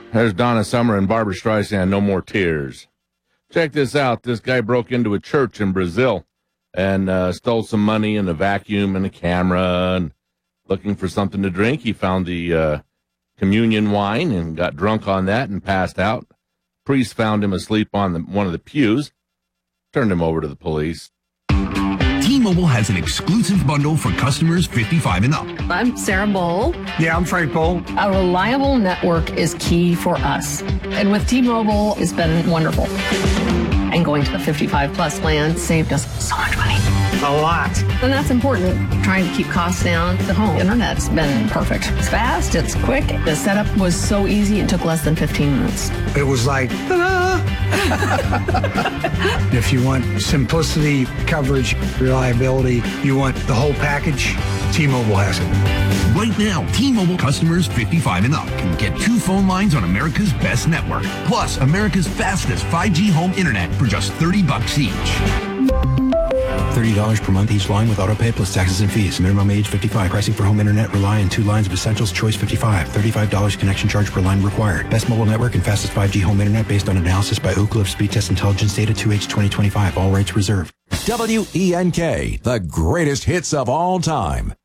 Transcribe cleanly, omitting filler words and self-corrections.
There's Donna Summer and Barbra Streisand, No More Tears. Check this out. This guy broke into a church in Brazil and stole some money and a vacuum and a camera. And looking for something to drink, he found the communion wine and got drunk on that and passed out. Priest found him asleep on one of the pews, turned him over to the police. T-Mobile has an exclusive bundle for customers 55 and up. I'm Sarah Bowl. Yeah, I'm Frank Bowl. A reliable network is key for us. And with T-Mobile, it's been wonderful. And going to the 55 plus plan saved us so much money. A lot. And that's important. Trying to keep costs down. The home internet's been perfect. It's fast, it's quick. The setup was so easy, it took less than 15 minutes. It was like, ta-da! If you want simplicity, coverage, reliability, you want the whole package, T-Mobile has it. Right now, T-Mobile customers 55 and up can get 2 phone lines on America's best network, plus America's fastest 5G home internet for just $30 each. $30 per month each line with autopay plus taxes and fees. Minimum age 55. Pricing for home internet rely on 2 lines of Essentials Choice 55. $35 connection charge per line required. Best mobile network and fastest 5G home internet based on analysis by Ookla of Speed Test Intelligence Data 2H 2025. All rights reserved. WENK, the greatest hits of all time.